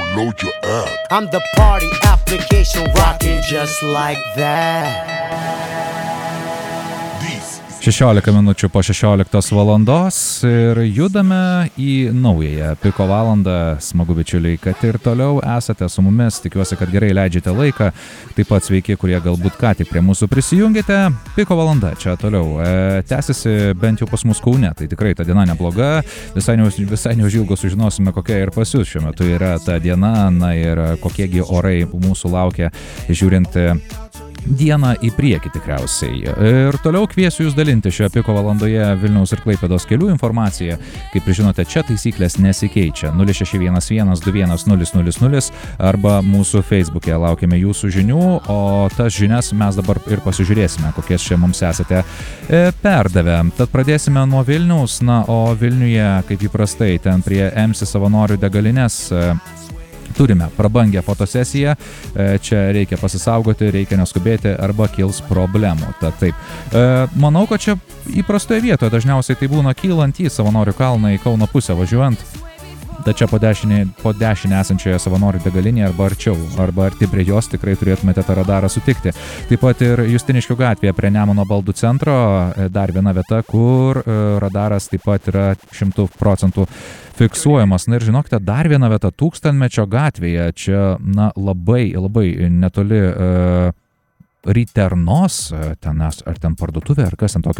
Download your app. I'm the party application rocking just like that. 16 minučių po 16 valandos ir judame į naująją Piko valandą. Smagu, bičiuliai, kad ir toliau esate su mumis. Tikiuosi, kad gerai leidžiate laiką. Taip pat sveiki, kurie galbūt ką tik prie mūsų prisijungėte. Piko valanda čia toliau. Tęsiasi bent jau pas mus Kaune. Tai tikrai ta diena nebloga. Visai neužilgo sužinosime, kokia ir pas jūs šiuo metu yra ta diena. Na ir kokiegi orai mūsų laukia žiūrint dieną į priekį tikriausiai. Ir toliau kviesiu jūs dalinti šioje Piko valandoje Vilniaus ir Klaipėdos kelių informaciją. Kaip žinote, čia taisyklės nesikeičia. 0611210000 arba mūsų Facebook'e laukiame jūsų žinių, o tas žinias mes dabar ir pasižiūrėsime, kokias čia mums esate perdavę. Tad pradėsime nuo Vilniaus, na, o Vilniuje, kaip įprastai, ten prie MC savanorių degalinės turime prabangę fotosesiją, čia reikia pasisaugoti, reikia neskubėti arba kils problemų. Tad taip, manau, kad čia įprastoje vietoje dažniausiai tai būna kylant į Savanorių kalną į Kauno pusę važiuojant. Tačiau po dešinę esančioje savanorių degalinėje arba arčiau, arba arti prie jos tikrai turėtumėte tą radarą sutikti. Taip pat ir Justiniškių gatvėje prie Nemuno baldų centro dar viena vieta, kur radaras taip pat yra 100% fiksuojamas. Na ir žinokite, dar viena vieta Tūkstantmečio gatvėje, čia na, labai netoli Riternos, ten ar ten parduotuvė, ar kas ten tokio